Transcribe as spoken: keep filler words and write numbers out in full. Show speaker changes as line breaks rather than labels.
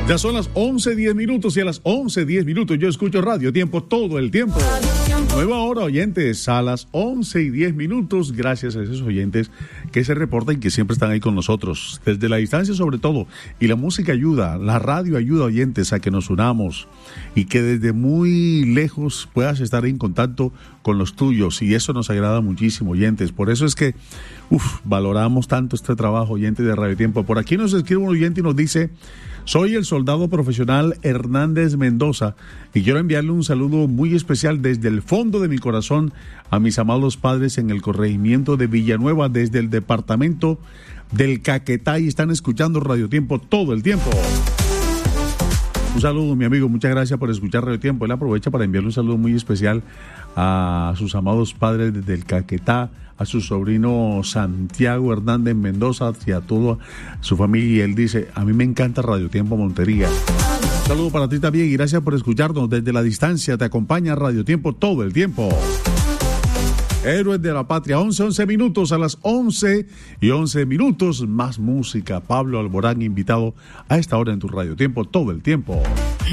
Ya son las once diez minutos y a las once diez minutos yo escucho Radio Tiempo todo el tiempo. Nueva hora, oyentes, a las once y diez minutos, gracias a esos oyentes que se reportan y que siempre están ahí con nosotros, desde la distancia sobre todo. Y la música ayuda, la radio ayuda, oyentes, a que nos unamos y que desde muy lejos puedas estar en contacto con los tuyos, y eso nos agrada muchísimo, oyentes. Por eso es que uf, valoramos tanto este trabajo, oyentes de Radio Tiempo. Por aquí nos escribe un oyente y nos dice: soy el soldado profesional Hernández Mendoza y quiero enviarle un saludo muy especial desde el fondo de mi corazón a mis amados padres en el corregimiento de Villanueva, desde el departamento del Caquetá, y están escuchando Radio Tiempo todo el tiempo. Un saludo, mi amigo, muchas gracias por escuchar Radio Tiempo. Él aprovecha para enviarle un saludo muy especial a sus amados padres desde el Caquetá, a su sobrino Santiago Hernández Mendoza y a toda su familia. Y él dice: a mí me encanta Radio Tiempo Montería. Un saludo para ti también y gracias por escucharnos desde la distancia. Te acompaña Radio Tiempo todo el tiempo. Héroes de la Patria, once, once minutos, a las once y once minutos, más música. Pablo Alborán invitado a esta hora en tu Radio Tiempo todo el tiempo.